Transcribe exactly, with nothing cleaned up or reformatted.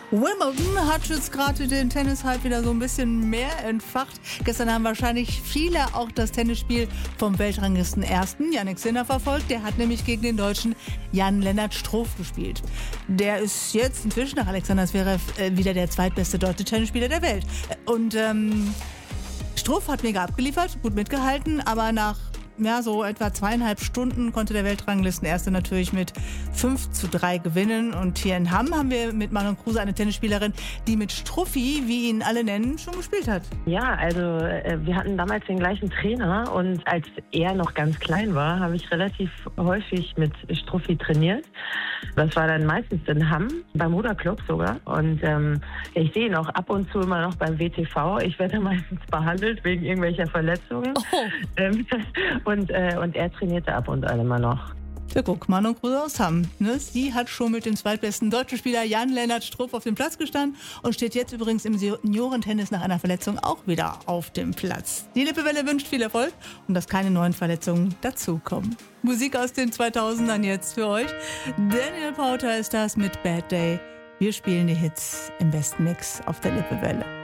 Wimbledon hat jetzt gerade den Tennis-Hype wieder so ein bisschen mehr entfacht. Gestern haben wahrscheinlich viele auch das Tennisspiel vom Weltranglisten Ersten, Jannik Sinner, verfolgt. Der hat nämlich gegen den Deutschen Jan-Lennart Struff gespielt. Der ist jetzt inzwischen nach Alexander Zverev äh, wieder der zweitbeste deutsche Tennisspieler der Welt. Und ähm, Struff hat mega abgeliefert, gut mitgehalten, aber nach ja, so etwa zweieinhalb Stunden konnte der Weltranglistenerste natürlich mit fünf zu drei gewinnen. Und hier in Hamm haben wir mit Manon Kruse eine Tennisspielerin, die mit Struffi, wie ihn alle nennen, schon gespielt hat. Ja, also äh, wir hatten damals den gleichen Trainer und als er noch ganz klein war, habe ich relativ häufig mit Struffi trainiert. Das war dann meistens in Hamm, beim Ruderclub sogar. Und ähm, ich sehe ihn auch ab und zu immer noch beim W T V. Ich werde meistens behandelt wegen irgendwelcher Verletzungen. Oh. Ähm, Und, äh, und er trainierte ab und an immer noch. Ja, guck, Manon Kruse aus Hamm. Ne? Sie hat schon mit dem zweitbesten deutschen Spieler Jan-Lennart Struff auf dem Platz gestanden und steht jetzt übrigens im Seniorentennis nach einer Verletzung auch wieder auf dem Platz. Die Lippewelle wünscht viel Erfolg und dass keine neuen Verletzungen dazukommen. Musik aus den zweitausendern jetzt für euch. Daniel Powter ist das mit Bad Day. Wir spielen die Hits im besten Mix auf der Lippewelle.